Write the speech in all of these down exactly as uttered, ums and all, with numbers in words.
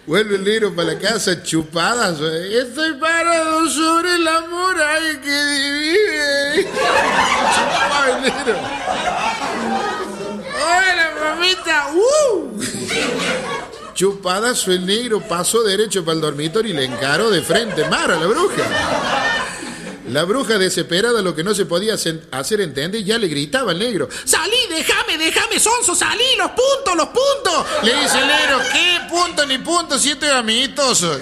Vuelve el negro para la casa, chupadas. Estoy parado sobre la muralla que divide. Chupaba el negro. ¡Hola, mamita! ¡Uh! Chupadazo el negro, pasó derecho para el dormitorio y le encaró de frente mar a la bruja. La bruja, desesperada, lo que no se podía hacer entender, ya le gritaba al negro: ¡Salí, déjame, déjame, sonso, salí, los puntos, los puntos! Le dice el negro: ¿qué punto ni punto? Si estoy amistoso.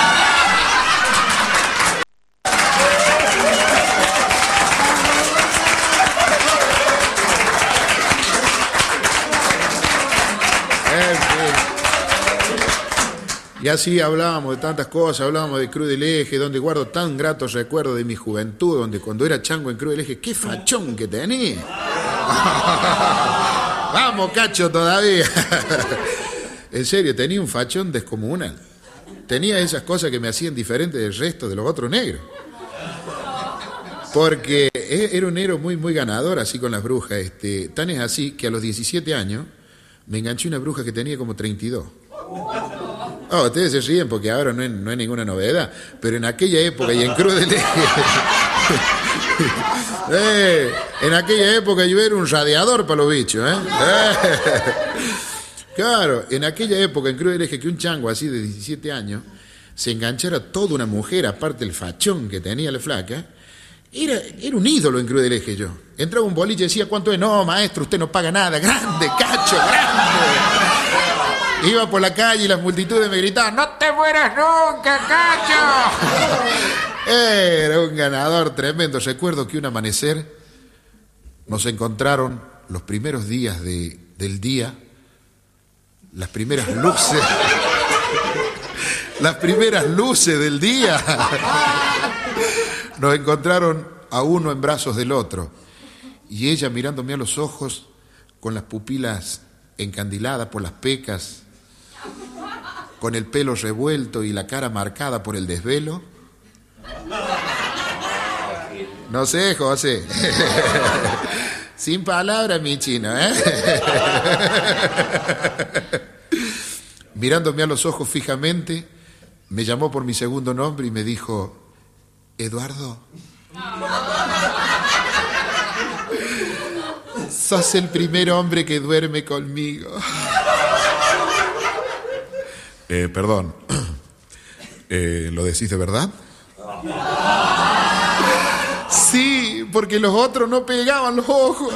Y así hablábamos de tantas cosas, hablábamos de Cruz del Eje, donde guardo tan gratos recuerdos de mi juventud, donde cuando era chango en Cruz del Eje, ¡qué fachón que tenía! ¡Vamos, cacho, todavía! En serio, tenía un fachón descomunal. Tenía esas cosas que me hacían diferente del resto de los otros negros. Porque era un negro muy, muy ganador, así con las brujas. Este, tan es así que a los diecisiete años me enganché una bruja que tenía como treinta y dos. Oh, ustedes se ríen porque ahora no es, no es ninguna novedad, pero en aquella época y en Cruz del Eje, eh, en aquella época yo era un radiador para los bichos, ¿eh? eh. Claro, en aquella época en Cruz del Eje que un chango así de diecisiete años se enganchara toda una mujer, aparte el fachón que tenía la flaca, era, era un ídolo en Cruz del Eje yo. Entraba un boliche y decía: ¿cuánto es? No, maestro, usted no paga nada. Grande, cacho, grande. Iba por la calle y las multitudes me gritaban: ¡no te mueras nunca, cacho! Era un ganador tremendo. Recuerdo que un amanecer nos encontraron los primeros días de, del día, las primeras luces, las primeras luces del día. Nos encontraron a uno en brazos del otro y ella mirándome a los ojos con las pupilas encandiladas por las pecas, con el pelo revuelto y la cara marcada por el desvelo. No sé, José. Sin palabras, mi chino, ¿eh? Mirándome a los ojos fijamente, me llamó por mi segundo nombre y me dijo: Eduardo, sos el primer hombre que duerme conmigo. Eh, perdón, eh, ¿lo decís de verdad? Sí, porque los otros no pegaban los ojos.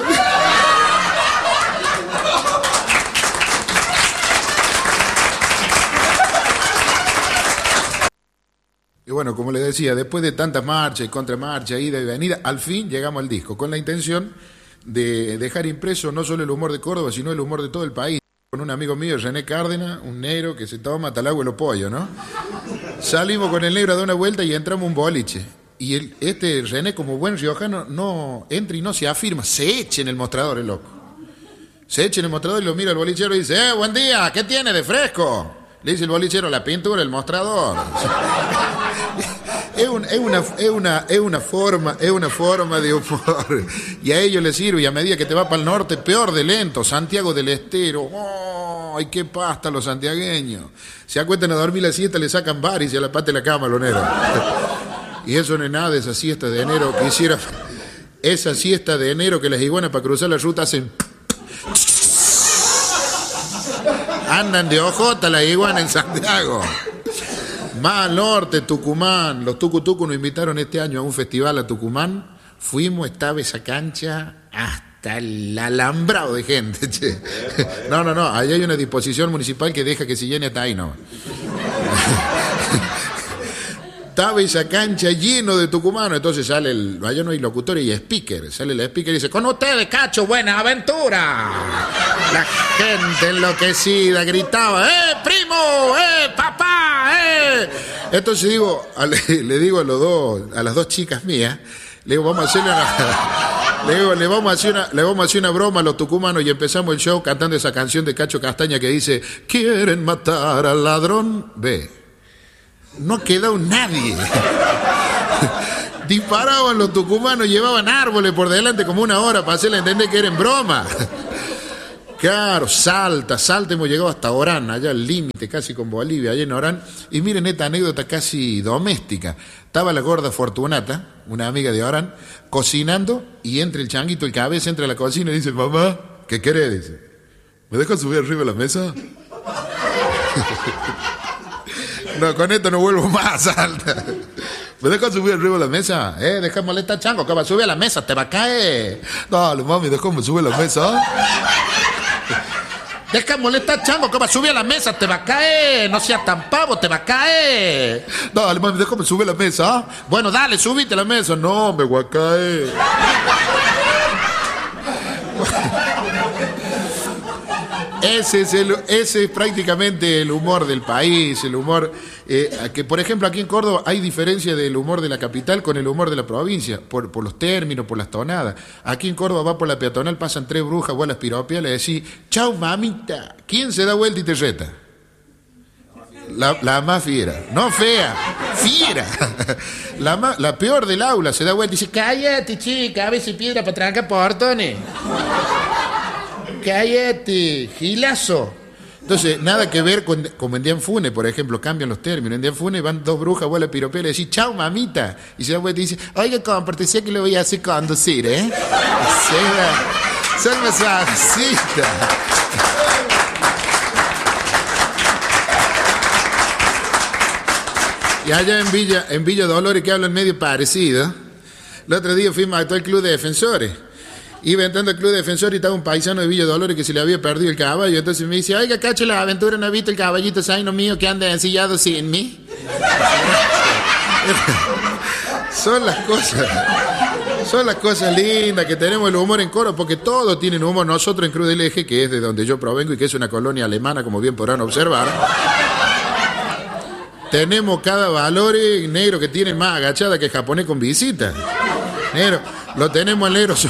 Y bueno, como les decía, después de tantas marchas y contramarchas, ida y venida, al fin llegamos al disco, con la intención de dejar impreso no solo el humor de Córdoba, sino el humor de todo el país. Con un amigo mío, René Cárdenas, un negro que se toma hasta el agua y los pollos, ¿no? Salimos con el negro a dar una vuelta y entramos a un boliche. Y el, este René, como buen riojano, no entra y no se afirma, se echa en el mostrador el loco. Se echa en el mostrador y lo mira el bolichero y dice: ¡eh, buen día! ¿Qué tiene de fresco? Le dice el bolichero: la pintura, el mostrador. Es, un, es, una, es, una, es una forma, es una forma de humor. Y a ellos les sirve, y a medida que te va para el norte, peor de lento. Santiago del Estero. ¡Oh! ¡Ay, qué pasta los santiagueños! Se acuestan a dormir la siesta, le sacan baris y a la pata de la cama, lonero. Y eso no es nada de esa siesta de enero que hiciera. Esa siesta de enero que las iguanas para cruzar la ruta hacen. Andan de ojota las iguanas en Santiago. Más al norte, Tucumán. Los tucutucos nos invitaron este año a un festival a Tucumán. Fuimos, estaba esa cancha hasta el alambrado de gente, che. No, no, no, allá hay una disposición municipal que deja que se llene hasta ahí, no. Estaba esa cancha lleno de tucumanos, entonces sale el, allá no hay locutor y speaker, sale la speaker y dice: con ustedes, cacho, buena aventura. La gente enloquecida gritaba: ¡eh, primo! ¡eh, papá! ¡eh! Entonces digo, le, le digo a los dos, a las dos chicas mías, le digo: vamos a hacerle una, le digo, le vamos a hacer una, le vamos a hacer una broma a los tucumanos, y empezamos el show cantando esa canción de Cacho Castaña que dice: quieren matar al ladrón, ve. No quedó nadie. Disparaban los tucumanos, llevaban árboles por delante como una hora para hacerle entender que era en broma. Claro, Salta, Salta, hemos llegado hasta Orán, allá al límite, casi con Bolivia, allá en Orán. Y miren esta anécdota casi doméstica. Estaba la gorda Fortunata, una amiga de Orán, cocinando, y entra el changuito, el cabeza, entra a la cocina y dice, mamá, ¿qué querés? Dice, ¿me dejas subir arriba de la mesa? No, con esto no vuelvo más, Salta. ¿Me dejas subir arriba de la mesa? Eh, deja molestar, chango, que va a subir a la mesa, te va a caer. Dale, mami, déjame subir a la mesa. Deja molestar, chango, que va a subir a la mesa, te va a caer. No seas tan pavo, te va a caer. Dale, mami, déjame subir a la mesa. Bueno, dale, subite a la mesa. No, me voy a caer. Ese es, el, ese es prácticamente el humor del país, el humor eh, que, por ejemplo, aquí en Córdoba hay diferencia del humor de la capital con el humor de la provincia, por, por los términos, por las tonadas. Aquí en Córdoba va por la peatonal, pasan tres brujas, vos a las piropias, le decís, chau mamita, ¿quién se da vuelta y te reta? La, la más fiera, no fea, fiera. La, más, la peor del aula se da vuelta y dice, cállate chica, a veces piedra para trancar portones. Cállate, gilazo. Entonces, nada que ver con, como en Dianfune, por ejemplo, cambian los términos. En Dianfune van dos brujas, vos a la piropea, le decís, chau, mamita. Y se da vuelta y dice, oiga, compártese que le voy a hacer conducir, ¿eh? Son masajistas. Y allá en Villa, en Villa Dolores, que hablan medio parecido, el otro día fuimos a actuar al Club de Defensores. Iba entrando al Club de Defensores y estaba un paisano de Villa Dolores que se le había perdido el caballo. Entonces me dice, oiga, cacho, la aventura, ¿no ha visto el caballito zaino mío que anda ensillado sin mí? Son las cosas, son las cosas lindas que tenemos el humor en Córdoba, porque todos tienen humor. Nosotros en Cruz del Eje, que es de donde yo provengo y que es una colonia alemana, como bien podrán observar, tenemos cada valor negro que tiene más agachada que el japonés con visita. Negro, lo tenemos al negro.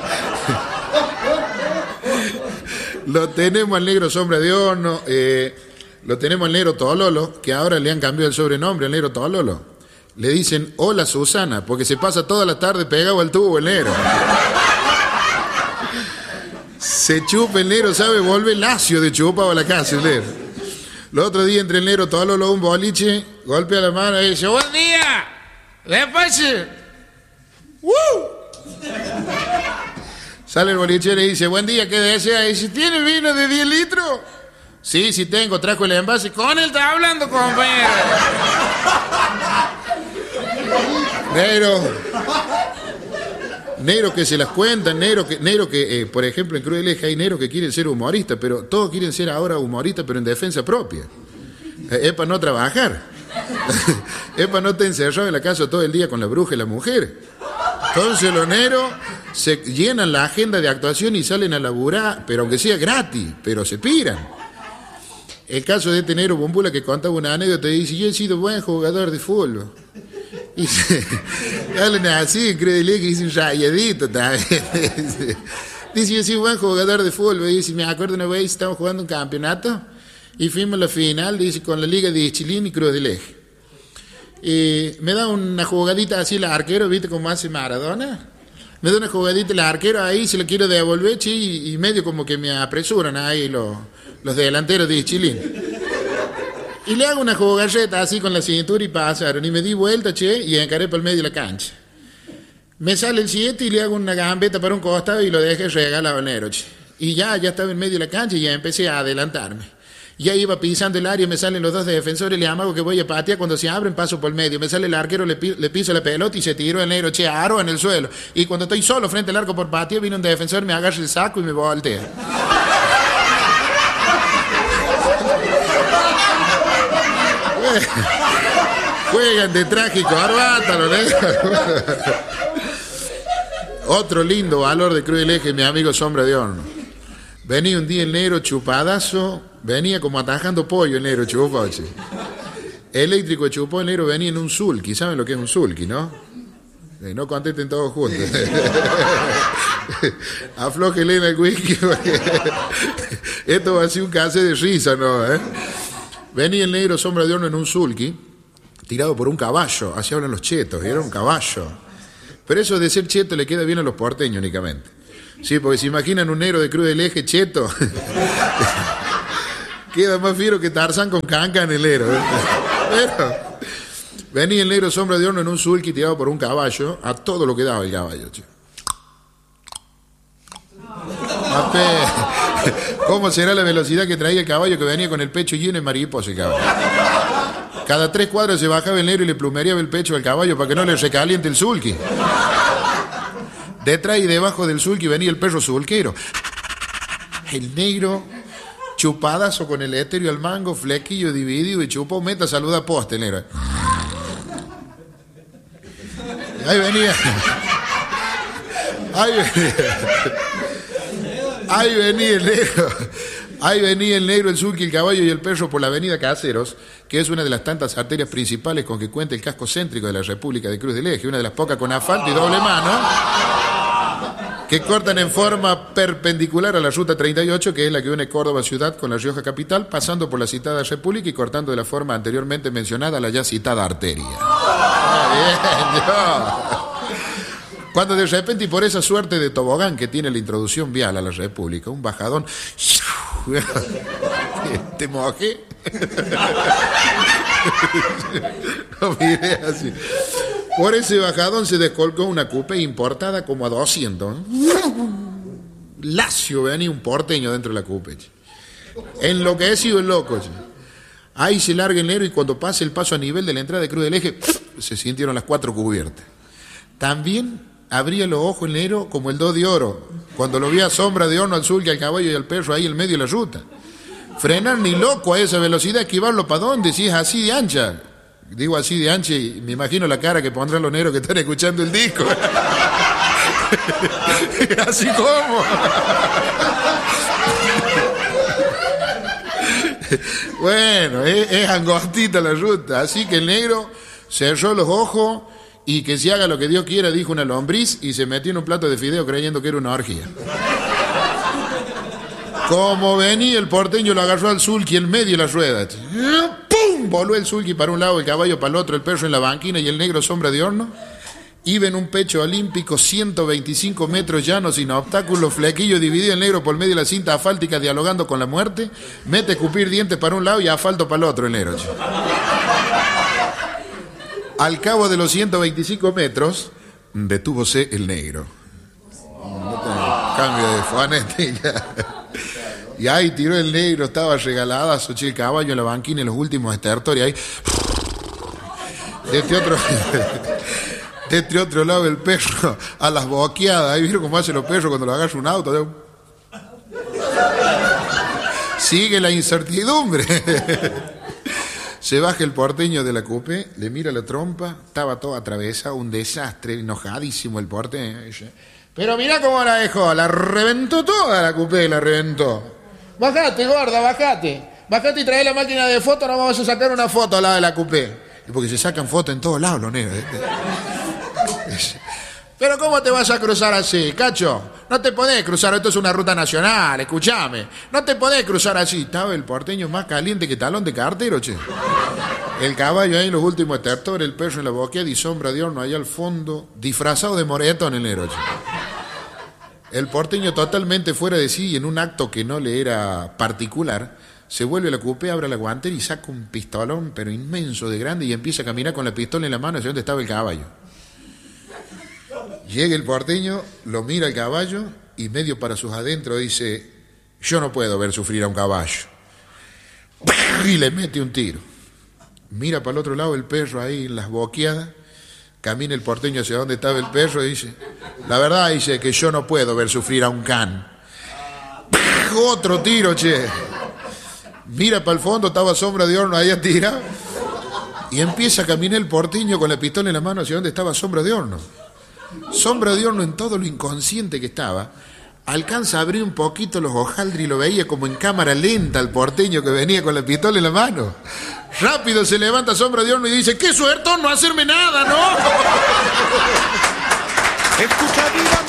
Lo tenemos al negro Sombra de Horno. Eh, lo tenemos al negro Tololo, que ahora le han cambiado el sobrenombre al negro Tololo. Le dicen hola Susana, porque se pasa toda la tarde pegado al tubo el negro. Se chupa el negro, ¿sabe? Vuelve lacio de chupado a la casa el negro. El otro día entre el negro Tololo a un boliche, golpea la mano y dice, buen día, ¿qué pasa? ¡Woo! Sale el bolichero y dice, buen día, ¿qué desea? Y dice, ¿tiene vino de diez litros? Sí, sí tengo, trajo el envase. Con él está hablando, compañero. Negro. Negro que se las cuentan, negro que, negro que eh, por ejemplo, en Cruz del Eje hay negros que quieren ser humoristas, pero todos quieren ser ahora humoristas, pero en defensa propia. Eh, es para no trabajar. Es para no estar encerrado en la casa todo el día con la bruja y la mujer. Entonces los negros se llenan la agenda de actuación y salen a laburar, pero aunque sea gratis, pero se piran. El caso de este negro Bombula que contaba una anécdota y dice, yo he sido buen jugador de fútbol. Y se, hablan así, créele que hice un rayadito también. Dice, dice, yo soy buen jugador de fútbol. Y dice, me acuerdo una vez, estábamos jugando un campeonato y fuimos a la final, dice, con la Liga de Chilín y Cruz del Eje. Y me da una jugadita así el arquero, ¿viste cómo hace Maradona? Me da una jugadita el arquero ahí, se la quiero devolver, chi, y medio como que me apresuran ahí los, los delanteros de Chilín. Y le hago una jugalleta así con la cintura y pasaron. Y me di vuelta, che, y encaré por el medio de la cancha. Me sale el siete y le hago una gambeta para un costado y lo dejé regalado al negro, che. Y ya, ya estaba en medio de la cancha y ya empecé a adelantarme. Ya iba pisando el área, me salen los dos defensores, le amago que voy a patear, cuando se abren paso por el medio, me sale el arquero, le, pi- le piso la pelota y se tiró el negro, che, aro en el suelo. Y cuando estoy solo frente al arco por patear, viene un defensor, me agarra el saco y me voltea. Juegan de traje y corbata, los negros. Otro lindo valor de Cruz del Eje, mi amigo Sombra de Horno. Venía un día el negro chupadazo, venía como atajando pollo el negro chupado, che. Eléctrico chupó el negro, venía en un sulky. ¿Saben lo que es un sulky, no? Eh, no contesten todos juntos. Aflójenle en el whisky porque esto va a ser un caso de risa, ¿no? ¿Eh? Venía el negro Sombra de Horno en un sulky, tirado por un caballo, así hablan los chetos, y era un caballo. Pero eso de ser cheto le queda bien a los porteños únicamente. Sí, porque se imaginan un negro de Cruz del Eje cheto. Queda más fiero que Tarzán con canca en el ero. Pero venía el negro sombra de horno en un sulky tirado por un caballo, a todo lo que daba el caballo, che. ¿Cómo será la velocidad que traía el caballo que venía con el pecho lleno de mariposa el caballo? Cada tres cuadras se bajaba el negro y le plumereaba el pecho al caballo para que no le recaliente el sulky. Detrás y debajo del sulky venía el perro sulquero. El negro, chupadazo con el estéreo al mango, flequillo dividido y chupó, meta, saluda, poste, el negro. Ahí venía. Ahí venía. Ahí venía el negro. Ahí venía el negro, el sulky, el caballo y el perro por la avenida Caseros, que es una de las tantas arterias principales con que cuenta el casco céntrico de la República de Cruz del Eje, una de las pocas con asfalto y doble mano, que cortan en forma perpendicular a la ruta treinta y ocho, que es la que une Córdoba ciudad con La Rioja capital, pasando por la citada República y cortando de la forma anteriormente mencionada la ya citada arteria. Bien, Dios. Cuando de repente, y por esa suerte de tobogán que tiene la introducción vial a la República, un bajadón, te mojé. Lo miré así. Por ese bajadón se descolgó una coupé importada como a doscientos. Lacio, venía un porteño dentro de la coupé. Enloquecido el loco. Ahí se larga el negro y cuando pasa el paso a nivel de la entrada de Cruz del Eje, se sintieron las cuatro cubiertas. También abría los ojos el negro como el dos de oro, cuando lo vi a sombra de horno al sulky, al caballo y al perro ahí en medio de la ruta. Frenar ni loco a esa velocidad, esquivarlo para dónde, si es así de ancha. Digo así de ancha y me imagino la cara que pondrán los negros que están escuchando el disco. Así como. Bueno, es, es angostita la ruta, así que el negro cerró los ojos y que se haga lo que Dios quiera, dijo una lombriz, y se metió en un plato de fideo creyendo que era una orgía. Como venía el porteño, lo agarró al sulky en medio de la rueda. ¡Pum! Voló el sulky para un lado, el caballo para el otro, el perro en la banquina y el negro sombra de horno. Iba en un pecho olímpico, ciento veinticinco metros llanos, sin obstáculos, flequillo dividido el negro por medio de la cinta asfáltica, dialogando con la muerte. Mete escupir dientes para un lado y asfalto para el otro, el negro. Al cabo de los ciento veinticinco metros, detúvose el negro. Cambio de fonética. Y ahí tiró el negro, estaba regalada, soché el caballo en la banquina en los últimos estertores. Ahí. De este otro, de este otro lado el perro, a las boqueadas. Ahí vieron cómo hacen los perros cuando lo agarra un auto. Sigue la incertidumbre. Se baja el porteño de la coupé, le mira la trompa, estaba todo atravesado, un desastre, enojadísimo el porteño. Pero mirá cómo la dejó, la reventó toda la coupé, la reventó. Bajate, gorda, bajate. Bajate y trae la máquina de foto, no vamos a sacar una foto al lado de la coupé. Porque se sacan fotos en todos lados los negros. Pero ¿cómo te vas a cruzar así, cacho? No te podés cruzar, esto es una ruta nacional, escúchame. No te podés cruzar así. Estaba el porteño más caliente que talón de cartero, che. El caballo ahí en los últimos estertores, el perro en la boqueada y sombra de horno allá al fondo, disfrazado de moretón el negro, che. El porteño totalmente fuera de sí y en un acto que no le era particular, se vuelve a la coupé, abre la guantera y saca un pistolón, pero inmenso de grande, y empieza a caminar con la pistola en la mano hacia donde estaba el caballo. Llega el porteño, lo mira al caballo y medio para sus adentros dice: yo no puedo ver sufrir a un caballo. Y le mete un tiro. Mira para el otro lado el perro ahí en las boqueadas. Camina el porteño hacia donde estaba el perro y dice: la verdad, dice, que yo no puedo ver sufrir a un can. Otro tiro, che. Mira para el fondo, estaba sombra de horno ahí tirado. Y empieza a caminar el porteño con la pistola en la mano hacia donde estaba sombra de horno. Sombra de horno, en todo lo inconsciente que estaba, alcanza a abrir un poquito los hojaldres y lo veía como en cámara lenta al porteño que venía con la pistola en la mano. Rápido se levanta sombra de horno y dice: ¡qué suerte no hacerme nada, no! Escucha,